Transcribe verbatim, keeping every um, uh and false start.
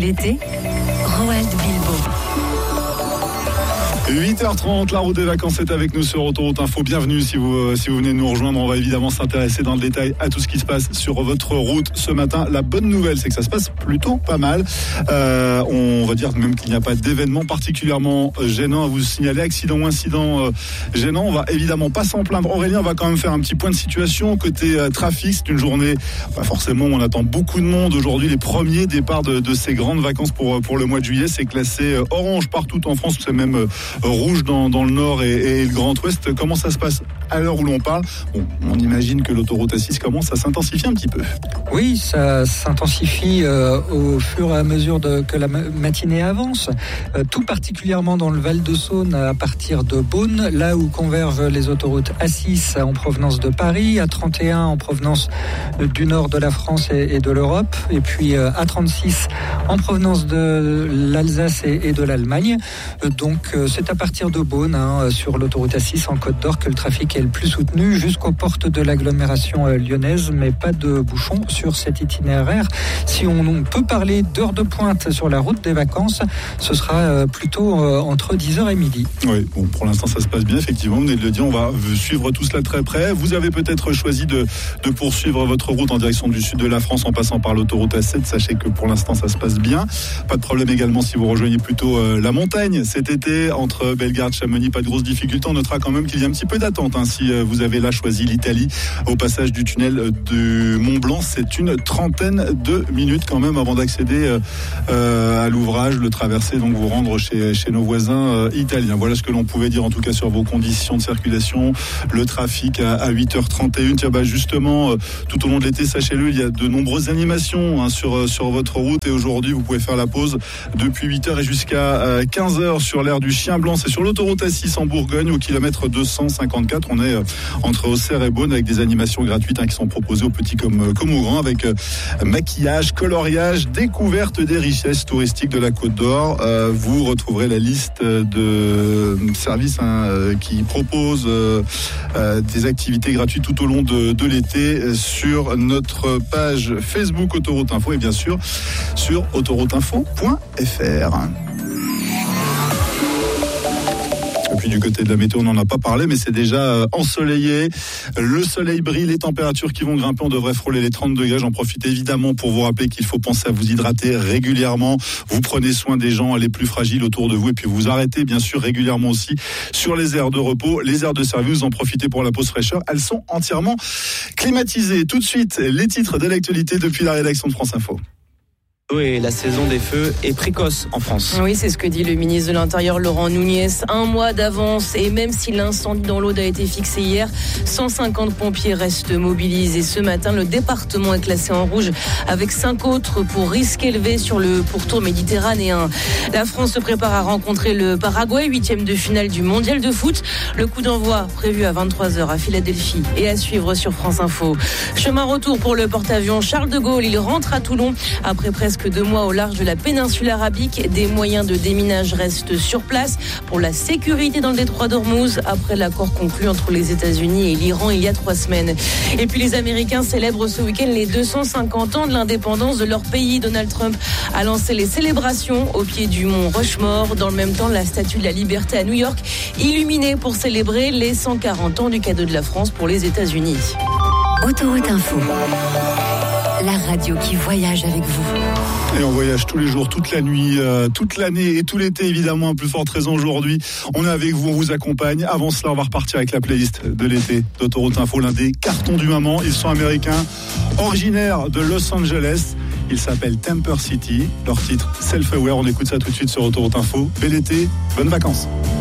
L'été, Roald Bilbo. huit heures trente, la route des vacances est avec nous sur Autoroute Info. Bienvenue si vous, si vous venez nous rejoindre. On va évidemment s'intéresser dans le détail à tout ce qui se passe sur votre route ce matin. La bonne nouvelle, c'est que ça se passe plutôt pas mal. Euh, on va dire même qu'il n'y a pas d'événement particulièrement gênant à vous signaler. Accident ou incident euh, gênant, on va évidemment pas s'en plaindre. Aurélien, on va quand même faire un petit point de situation. Côté euh, trafic, c'est une journée, bah forcément, on attend beaucoup de monde. Aujourd'hui, les premiers départs de, de ces grandes vacances pour, pour le mois de juillet. C'est classé euh, orange partout en France. C'est même... Euh, rouge dans, dans le nord et, et le Grand Ouest. Comment ça se passe à l'heure où l'on parle? Bon, on imagine que l'autoroute A six commence à s'intensifier un petit peu. Oui, ça s'intensifie euh, au fur et à mesure de, que la matinée avance, euh, tout particulièrement dans le Val-de-Saône à partir de Beaune, là où convergent les autoroutes A six en provenance de Paris, A trente et un en provenance du nord de la France et, et de l'Europe, et puis euh, A trente-six en provenance de l'Alsace et, et de l'Allemagne. Euh, donc euh, c'est à partir de Beaune, hein, sur l'autoroute A six en Côte d'Or, que le trafic est le plus soutenu jusqu'aux portes de l'agglomération euh, lyonnaise, mais pas de bouchons sur cet itinéraire. Si on, on peut parler d'heures de pointe sur la route des vacances, ce sera euh, plutôt euh, entre dix heures et midi. Oui, bon, pour l'instant ça se passe bien, effectivement, vous venez de le dire, on va suivre tout cela très près. Vous avez peut-être choisi de, de poursuivre votre route en direction du sud de la France en passant par l'autoroute A sept. Sachez que pour l'instant ça se passe bien. Pas de problème également si vous rejoignez plutôt euh, la montagne cet été entre Bellegarde, Chamonix, pas de grosses difficultés. On notera quand même qu'il y a un petit peu d'attente hein, si euh, vous avez là choisi l'Italie au passage du tunnel du Mont Blanc. C'est une trentaine de minutes quand même avant d'accéder euh, euh, à l'ouvrage, le traverser, donc vous rendre chez, chez nos voisins euh, italiens. Voilà ce que l'on pouvait dire en tout cas sur vos conditions de circulation. Le trafic à, à huit heures trente et une. Tiens, bah justement, euh, tout au long de l'été, sachez-le, il y a de nombreuses animations hein, sur, sur votre route, et aujourd'hui vous pouvez faire la pause depuis huit heures et jusqu'à euh, quinze heures sur l'aire du Chien Blanc. C'est sur l'autoroute A six en Bourgogne au kilomètre deux cent cinquante-quatre. On est euh, entre Auxerre et Beaune avec des animations gratuites hein, qui sont proposées aux petits comme, comme aux grands, avec euh, maquillage, coloriage, découverte des richesses touristiques de la Côte d'Or. Euh, vous retrouverez la liste de services hein, euh, qui proposent euh, euh, des activités gratuites tout au long de, de l'été sur notre page Facebook Autoroute Info et bien sûr sur autoroute info point f r. Et puis du côté de la météo, on n'en a pas parlé, mais c'est déjà ensoleillé. Le soleil brille, les températures qui vont grimper, on devrait frôler les trente degrés. J'en profite évidemment pour vous rappeler qu'il faut penser à vous hydrater régulièrement. Vous prenez soin des gens les plus fragiles autour de vous et puis vous arrêtez bien sûr régulièrement aussi sur les aires de repos, les aires de service. Vous en profitez pour la pause fraîcheur. Elles sont entièrement climatisées. Tout de suite, les titres de l'actualité depuis la rédaction de France Info. Et la saison des feux est précoce en France. Oui, c'est ce que dit le ministre de l'Intérieur Laurent Nunez. Un mois d'avance, et même si l'incendie dans l'Aude a été fixé hier, cent cinquante pompiers restent mobilisés. Ce matin, le département est classé en rouge avec cinq autres pour risque élevé sur le pourtour méditerranéen. La France se prépare à rencontrer le Paraguay, huitième de finale du mondial de foot. Le coup d'envoi prévu à vingt-trois heures à Philadelphie et à suivre sur France Info. Chemin retour pour le porte-avions Charles de Gaulle. Il rentre à Toulon après presque deux mois au large de la péninsule arabique. Des moyens de déminage restent sur place pour la sécurité dans le détroit d'Ormuz après l'accord conclu entre les États-Unis et l'Iran il y a trois semaines. Et puis les Américains célèbrent ce week-end les deux cent cinquante ans de l'indépendance de leur pays. Donald Trump a lancé les célébrations au pied du mont Rushmore. Dans le même temps, la Statue de la Liberté à New York, illuminée pour célébrer les cent quarante ans du cadeau de la France pour les États-Unis. Autoroute Info, la radio qui voyage avec vous. Et on voyage tous les jours, toute la nuit, euh, toute l'année et tout l'été évidemment, à plus forte raison aujourd'hui. On est avec vous, on vous accompagne. Avant cela, on va repartir avec la playlist de l'été d'Autoroute Info, l'un des cartons du moment. Ils sont américains, originaires de Los Angeles. Ils s'appellent Temper City. Leur titre, Self Aware. On écoute ça tout de suite sur Autoroute Info. Bel été, bonnes vacances.